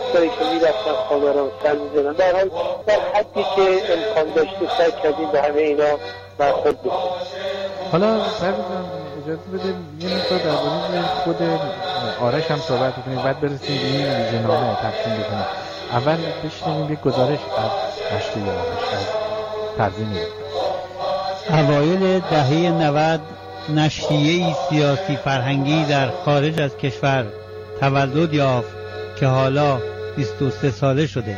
دوستایی که میرفتن خانه رو سر میزنن. در حال در حدی که امکان داشته سعی کردیم به همه اینا برخورد بکنیم. حالا پرویزان اجازه بده یه مقدار درباره خود آرش هم صحبت کنیم، بعد برسیم به این ویژه‌نامه تقسیم بکنیم. اول بشنویم یک گزارش از نشریه آرش از ترجمه. اوایل دهه 90 نشریه‌ای سیاسی فرهنگی در خارج از کشور تولد یافت که حالا 23 ساله شده.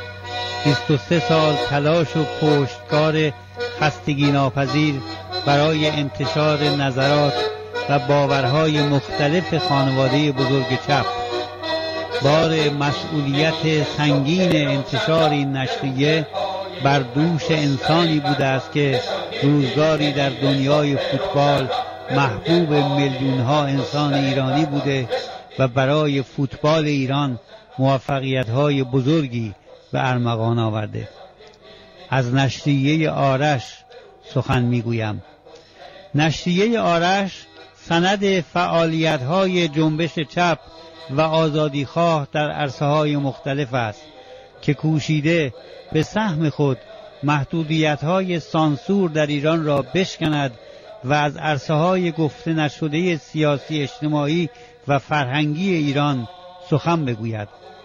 23 سال تلاش و پشتکار خستگی ناپذیر برای انتشار نظرات و باورهای مختلف خانواده بزرگ چپ. بار مسئولیت سنگین انتشار این نشریه بر دوش انسانی بوده است که روزگاری در دنیای فوتبال محبوب میلیون‌ها انسان ایرانی بوده و برای فوتبال ایران موفقیت‌های بزرگی به ارمغان آورده. از نشریه آرش سخن میگویم. نشریه آرش سند فعالیت‌های جنبش چپ و آزادیخواه در عرصه‌های مختلف است که کوشیده به سهم خود محدودیت‌های سانسور در ایران را بشکند و از عرصه‌های گفته نشده سیاسی، اجتماعی و فرهنگی ایران سخن بگوید.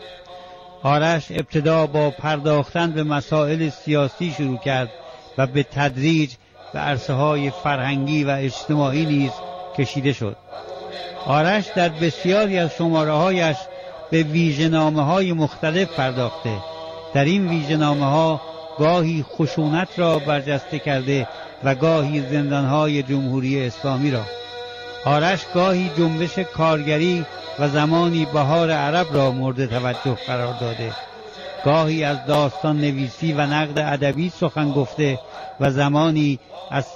آرش ابتدا با پرداختن به مسائل سیاسی شروع کرد و به تدریج به عرصه‌های فرهنگی و اجتماعی نیز کشیده شد. آرش در بسیاری از شماره‌هایش به ویژه‌نامه‌های مختلف پرداخته. در این ویژه‌نامه‌ها گاهی خشونت را برجسته کرده و گاهی زندان‌های جمهوری اسلامی را. آرش گاهی جنبش کارگری و زمانی بهار عرب را مورد توجه قرار داده. گاهی از داستان نویسی و نقد ادبی سخن گفته و زمانی از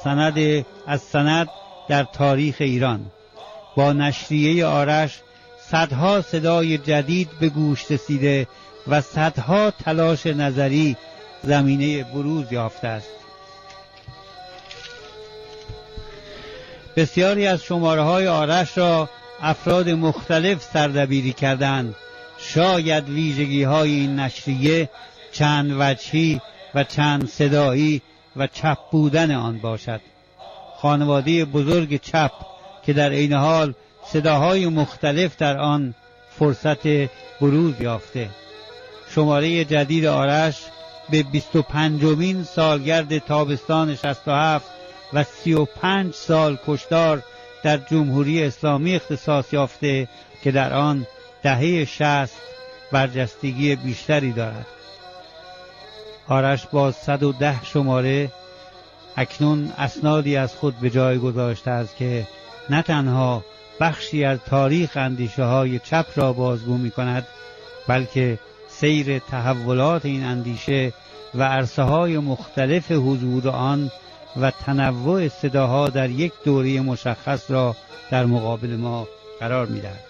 سند در تاریخ ایران. با نشریه آرش صدها صدای جدید به گوش رسیده و صدها تلاش نظری زمینه بروز یافته است. بسیاری از شماره‌های آرش را افراد مختلف سردبیری کردند. شاید ویژگی‌های این نشریه چند وجهی و چند صدایی و چپ بودن آن باشد. خانواده بزرگ چپ که در عین حال صداهای مختلف در آن فرصت بروز یافته. شماره جدید آرش به 25مین سالگرد تابستان 67 و 35 سال کشتار در جمهوری اسلامی اختصاص یافته که در آن دهه 60 برجستگی بیشتری دارد. آرش با 110 شماره اکنون اسنادی از خود به جای گذاشته است که نه تنها بخشی از تاریخ اندیشه‌های چپ را بازگو می‌کند، بلکه سیر تحولات این اندیشه و عرصه‌های مختلف حضور آن و تنوع صداها در یک دوره مشخص را در مقابل ما قرار می‌دهد.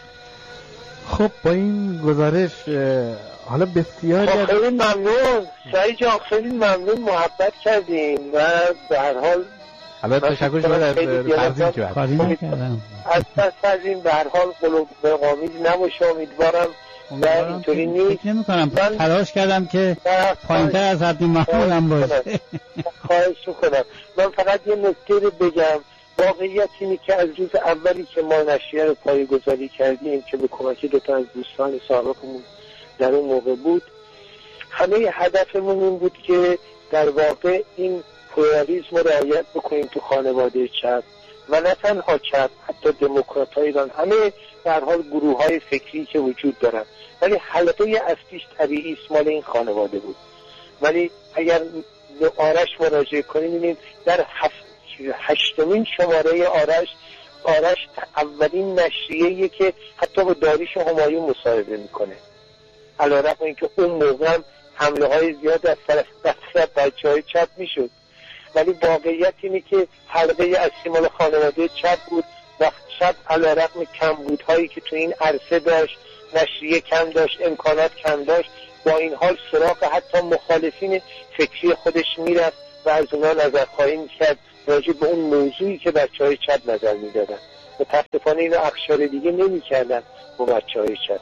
خب با این گزارش حالا بسیاری خیلی ممنون سعید جان، خیلی ممنون، محبت کردیم و به هر حال البته تشکر شما از تقدیم کردم. از پس از این به هر حال قلوب برقامیز نباشه، امیدوارم و اینطوری نیست. فکر نمی‌کنم تلاش کردم که پایین‌تر از حد معمولم باشه. خواهش می‌کنم. من فقط یه نکته رو بگم. واقعیت اینه که از روز اولی که ما نشریه رو پایه‌گذاری کردیم که به کمک دو تا از دوستان سابقمون در اون موقع بود، همه هدفمون این بود که در واقع این پلورالیسم رو رعایت بکنیم تو خانواده چپ و نه تنها چپ، حتی دموکرات‌های ایران، همه در حال گروه‌های فکری که وجود دارن، ولی حلقه اصلیش طبیعی مال این خانواده بود. ولی اگر به آرش مراجعه کنیم می‌بینیم در 8مین شماره آرش اولین نشریه‌ایه که حتی با داریوش همایون مصاحبه میکنه، علیرغم اینکه اون موقع هم حمله‌های زیاد از طرف بچه‌های چپ میشد، ولی واقعیت اینه که حلقه اصلی مال خانواده چپ بود و چپ علیرغم کمبودهایی که تو این عرصه داشت، نشریه کم داشت، امکانات کم داشت، با این حال سراغ حتی مخالفین فکری خودش میرفت و از اونا نظرخواهی میکرد راجع به اون موضوعی که بچه‌های چپ نظر میدادن. متاسفانه اینو اقشار دیگه نمیکردن با بچه‌های چپ.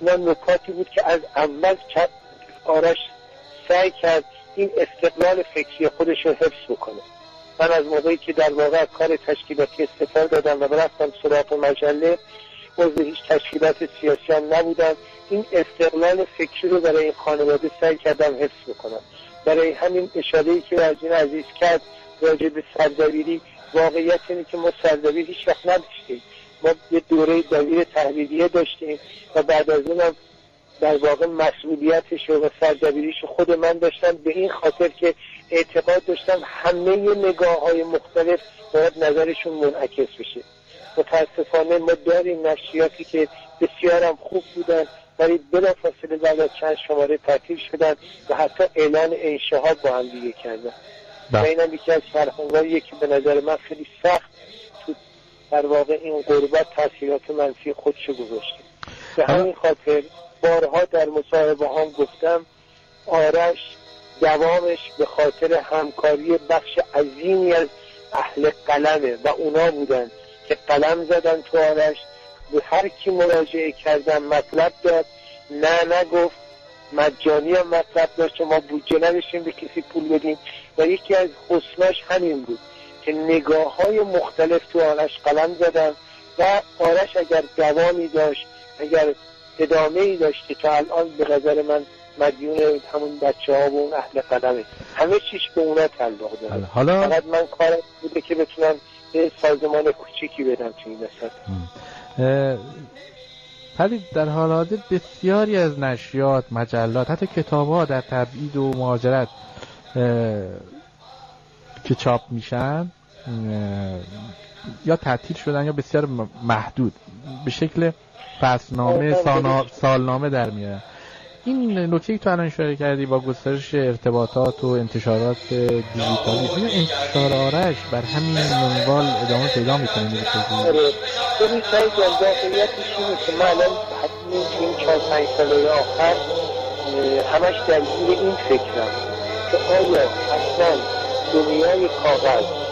اینا نکاتی بود که از اول آرش سعی کرد این استقلال فکری خودش رو حفظ بکنه. من از موقعی که در واقع کار تشکیلاتی استفاده دادم و رفتم سراغ مجله، عضو هیچ تشکیلات سیاسی هم نبودم، این استقلال فکری رو برای این خانواده سعی کردم حفظ بکنم. برای همین اشاره‌ای که برزین عزیز کرد راجع به سردبیری، واقعیت اینه که ما سردبیر هیچ وقت نداشتیم. ما یه دوره دبیر تحریریه داشتیم و بعد از اونم در واقع مسئولیتش و سردبیریش خود من داشتم، به این خاطر که اعتقاد داشتم همه نگاه‌های مختلف باید نظرشون منعکس بشه. متاسفانه ما داریم نشریاتی که بسیار هم خوب بودن ولی بلافاصله بعد از چند شماره تعطیل شدن و حتی اعلان انشاءات با هم دیگه کردن. و اینم یکی از فرهنگاییه که به نظر من خیلی سخت تو در واقع این غربت تاثیرات منفی خودشو گذاشته. به همین خاطر بارها در مصاحبه هم گفتم آرش دوامش به خاطر همکاری بخش عظیمی از اهل قلمه و اونا بودن که قلم زدن تو آرش، به هر کی مراجعه کردن مطلب داد، نه نگفت، مجانی هم مطلب داشت که ما بودجه نداشتیم به کسی پول بدیم و یکی از حسناش همین بود که نگاه‌های مختلف تو آرش قلم زدن و آرش اگر دوامی داشت، اگر ادامه‌ای داشت که تا الان به نظر من مدیون همون بچه‌ها و اون اهل قلمه، همه چیش به اونا تعلق داره. حالا فقط من کارم بوده که بتونم یه سازمان کوچیکی بدم تو این مثلا. ولی در حال حاضر بسیاری از نشریات، مجلات، حتی کتاب‌ها در تبعید و مهاجرت که چاپ میشن یا تعطیل شدن یا بسیار محدود به شکل فصلنامه، سالنامه در میارن. این نکته که تو الان اشاره کردی با گسترش ارتباطات و انتشارات دیجیتالی، آیا انتشار آرش بر همین منوال ادامه پیدا میکنه؟ ببین سعید جان، واقعیتش اینه که من الان این 4-5 ساله آخر همش درگیر این فکرم که آیا اصلا دنیای کاغذ